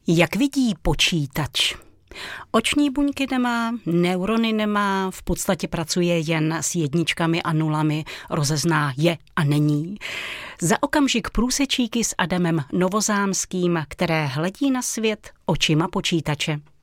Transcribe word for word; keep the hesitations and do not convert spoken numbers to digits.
Jak vidí počítač? Oční buňky nemá, neurony nemá, v podstatě pracuje jen s jedničkami a nulami, rozezná je a není. Za okamžik průsečíky s Adamem Novozámským, které hledí na svět očima počítače.